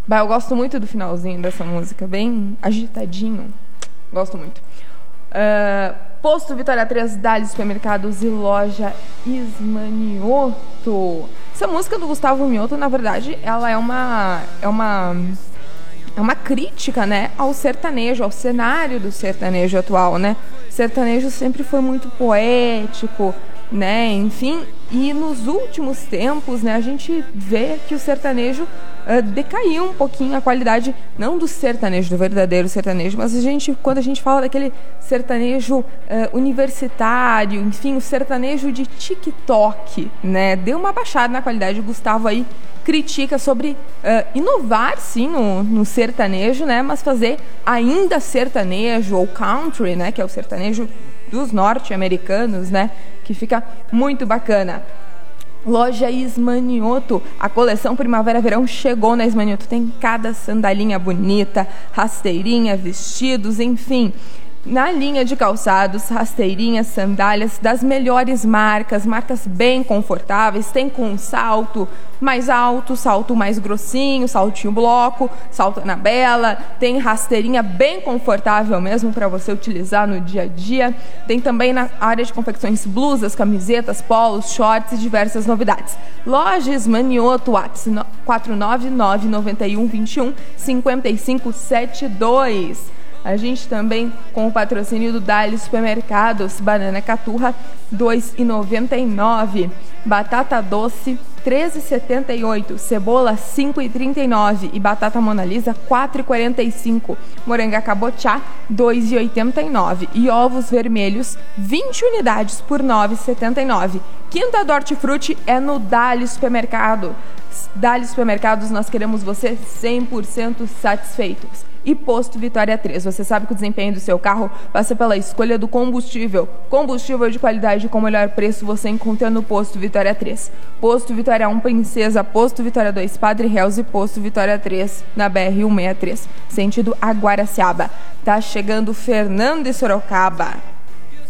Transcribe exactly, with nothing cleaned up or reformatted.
Bah, eu gosto muito do finalzinho dessa música, bem agitadinho. Gosto muito. Uh, Posto Vitória três, Dali Supermercados e Loja Ismanioto. Essa música do Gustavo Mioto, na verdade, ela é uma... É uma... É uma crítica, né, ao sertanejo, ao cenário do sertanejo atual, né? O sertanejo sempre foi muito poético, né? Enfim, e nos últimos tempos, né, a gente vê que o sertanejo uh, decaiu um pouquinho a qualidade, não do sertanejo, do verdadeiro sertanejo, mas a gente, quando a gente fala daquele sertanejo uh, universitário, enfim, o sertanejo de TikTok, né, deu uma baixada na qualidade. O Gustavo aí critica sobre uh, inovar, sim, no, no sertanejo, né, mas fazer ainda sertanejo ou country, né, que é o sertanejo dos norte-americanos, né, que fica muito bacana. Loja Ismanioto, a coleção Primavera-Verão chegou na Ismanioto, tem cada sandalinha bonita, rasteirinha, vestidos, enfim. Na linha de calçados, rasteirinhas, sandálias das melhores marcas, marcas bem confortáveis, tem com salto mais alto, salto mais grossinho, saltinho bloco, salto Anabela, tem rasteirinha bem confortável mesmo para você utilizar no dia a dia. Tem também na área de confecções blusas, camisetas, polos, shorts e diversas novidades. Loja Ismanioto, WhatsApp quatro nove nove, nove um, dois um, cinco cinco sete dois. A gente também com o patrocínio do Dali Supermercados, banana caturra dois reais e noventa e nove centavos, batata doce treze reais e setenta e oito centavos, cebola cinco reais e trinta e nove centavos e batata Mona Lisa quatro reais e quarenta e cinco centavos, moranga cabotiá dois reais e oitenta e nove centavos e ovos vermelhos vinte unidades por nove reais e setenta e nove centavos. Quinta do Hortifruti é no Dali Supermercado. Dali Supermercados, nós queremos você cem por cento satisfeitos. E Posto Vitória três, você sabe que o desempenho do seu carro passa pela escolha do combustível. Combustível de qualidade com o melhor preço você encontra no Posto Vitória três. Posto Vitória um Princesa, Posto Vitória dois Padre Reus e Posto Vitória três na B R cento e sessenta e três, sentido Aguaraciaba. Tá chegando Fernando e Sorocaba.